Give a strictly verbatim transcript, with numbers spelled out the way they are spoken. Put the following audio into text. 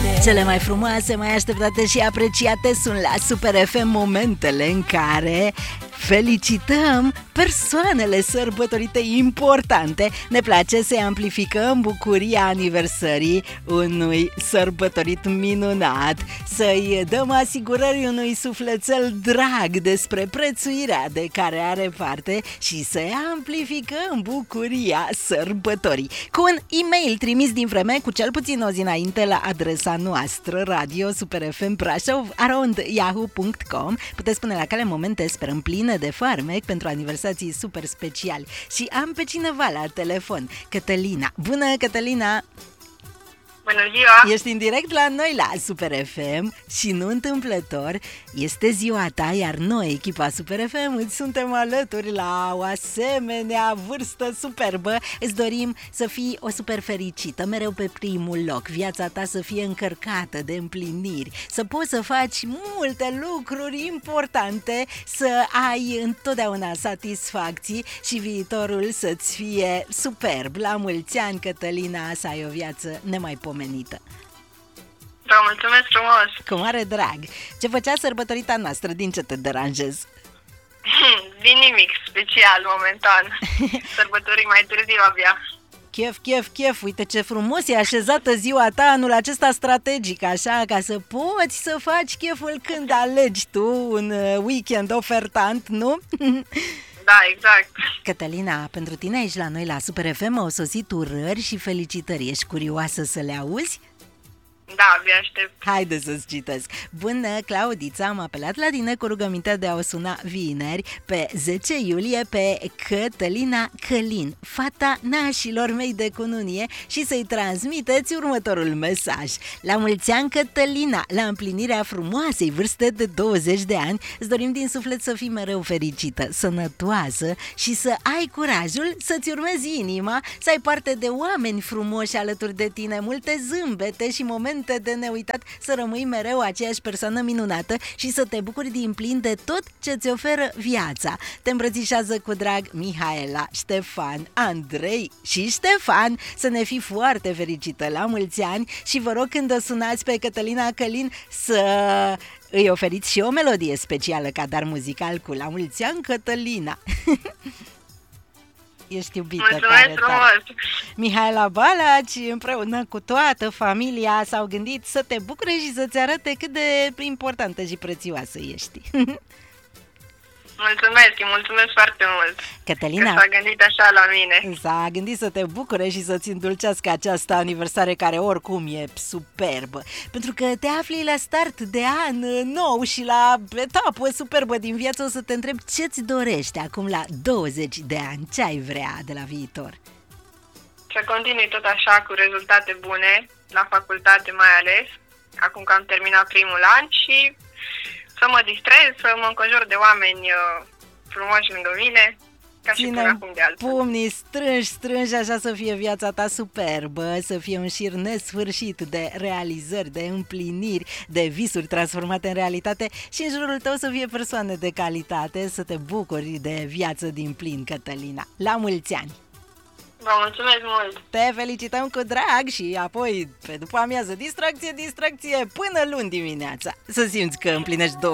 Cele mai frumoase, mai așteptate și apreciate sunt la Super F M momentele în care felicităm persoanele sărbătorite importante. Ne place să-i amplificăm bucuria aniversării unui sărbătorit minunat, să-i dăm asigurări unui sufletel drag despre prețuirea de care are parte și să-i amplificăm bucuria sărbătorii. Cu un e-mail trimis din vreme cu cel puțin o zi înainte la adresa noastră radio superfm brașov arond yahoo punct com puteți spune la cale momente sperăm pline de farmec pentru aniversații super speciali. Și am pe cineva la telefon, Cătălina. Bună, Cătălina! Bună ziua! Ești în direct la noi la Super F M și nu întâmplător este ziua ta, iar noi, echipa Super F M, îți suntem alături la o asemenea vârstă superbă. Îți dorim să fii o super fericită, mereu pe primul loc, viața ta să fie încărcată de împliniri, să poți să faci multe lucruri importante, să ai întotdeauna satisfacții și viitorul să-ți fie superb. La mulți ani, Cătălina, să ai o viață nemaipomenită. Vă mulțumesc frumos! Cu mare drag! Ce făcea sărbătorita noastră? Din ce te deranjez? Din nimic special, momentan. Sărbătorii mai târziu abia. Chef, chef, chef! Uite ce frumos e așezată ziua ta anul acesta strategic, așa, ca să poți să faci cheful când alegi tu un weekend ofertant, nu? Da, exact. Cătălina, pentru tine aici la noi la Super F M au sosit urări și felicitări. Ești curioasă să le auzi? Da, abia aștept. Haide să-ți citesc. Bună, Claudița, am apelat la tine cu rugămintea de a o suna vineri, pe zece iulie, pe Cătălina Călin, fata nașilor mei de cununie, și să-i transmiteți următorul mesaj. La mulți ani, Cătălina, la împlinirea frumoasei vârste de douăzeci de ani, îți dorim din suflet să fii mereu fericită, sănătoasă și să ai curajul să-ți urmezi inima, să ai parte de oameni frumoși alături de tine, multe zâmbete și momente de neuitat, să rămâi mereu aceeași persoană minunată și să te bucuri din plin de tot ce ți oferă viața. Te îmbrățișează cu drag Mihaela, Ștefan, Andrei și Ștefan. Să ne fii foarte fericită la mulți ani și vă rog, când o sunați pe Cătălina Călin, să îi oferiți și o melodie specială ca dar muzical cu la mulți ani, Cătălina. Ești iubită. Mulțumesc tare, frumos! tare. Mihaela Balaci împreună cu toată familia s-au gândit să te bucure și să-ți arate cât de importantă și prețioasă ești. Mulțumesc, îi mulțumesc foarte mult. Cătălina, că s-a gândit așa la mine. S-a gândit să te bucure și să-ți îndulcească această aniversare care oricum e superbă. Pentru că te afli la start de an nou și la etapă superbă din viață, o să te întreb ce-ți dorești acum la douăzeci de ani, ce ai vrea de la viitor? Să continui tot așa cu rezultate bune, la facultate mai ales, acum că am terminat primul an, și să mă distrez, să mă înconjur de oameni uh, frumoși lângă mine, ca și până acum de altfel. Pumnii strânși, strânși, așa să fie viața ta superbă, să fie un șir nesfârșit de realizări, de împliniri, de visuri transformate în realitate și în jurul tău să fie persoane de calitate, să te bucuri de viață din plin, Cătălina. La mulți ani! Vă mulțumesc mult! Te felicităm cu drag și apoi, pe după amiază, distracție, distracție, până luni dimineața. Să simți că împlinești două